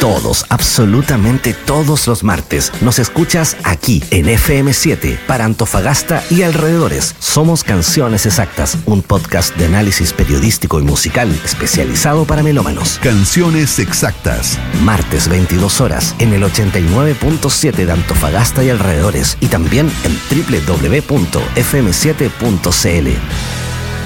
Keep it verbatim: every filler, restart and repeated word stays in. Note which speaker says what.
Speaker 1: Todos, absolutamente todos los martes, nos escuchas aquí en F M siete para Antofagasta y alrededores. Somos Canciones Exactas, un podcast de análisis periodístico y musical especializado para melómanos.
Speaker 2: Canciones Exactas.
Speaker 1: Martes veintidós horas en el ochenta y nueve punto siete de Antofagasta y alrededores y también en doble u doble u doble u punto f m siete punto c l.